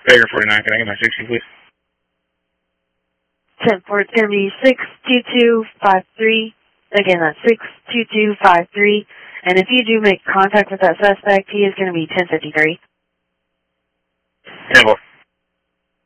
Baker 49, can I get my 60, please? 10-4, it's going to be 62253. Again, that's 62253. And if you do make contact with that suspect, he is going to be 1053. 10-4.